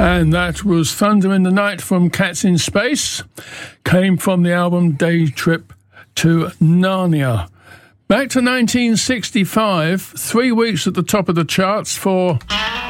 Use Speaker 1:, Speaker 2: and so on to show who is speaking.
Speaker 1: And that was Thunder in the Night from Cats in Space. Came from the album Day Trip to Narnia. Back to 1965, 3 weeks at the top of the charts for